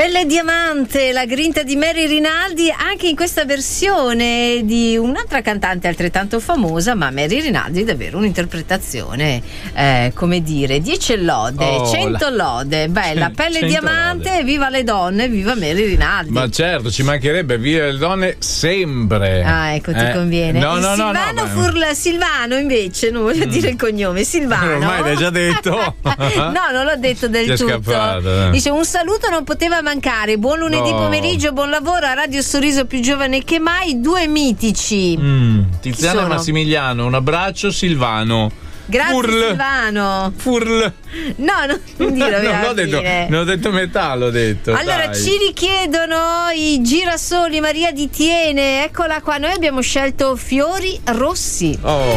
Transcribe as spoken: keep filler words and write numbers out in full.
Pelle e diamante, la grinta di Mary Rinaldi, anche in questa versione di un'altra cantante altrettanto famosa, ma Mary Rinaldi davvero un'interpretazione, eh, come dire, dieci lode, Oh, cento la... lode, bella, Pelle e diamante, lode. viva le donne, viva Mary Rinaldi. Ma certo, ci mancherebbe, viva le donne sempre. Ah, ecco, ti eh. conviene. No, no, no, Silvano no, Furla, Silvano invece, non voglio mm. dire il cognome, Silvano. Ormai l'hai già detto. No, non l'ho detto del Ti tutto. Scappato, eh. Dice: un saluto non poteva mancare. Buon lunedì no. pomeriggio, buon lavoro a Radio Sorriso più giovane che mai. Due mitici. Mm. Tiziana e Massimiliano, un abbraccio. Silvano. Grazie Furl. Silvano. Furl. No, non dire non l'ho detto, non ho detto metà, l'ho detto. Allora dai. ci richiedono i girasoli Maria di Tiene. Eccola qua, noi abbiamo scelto fiori rossi. Oh.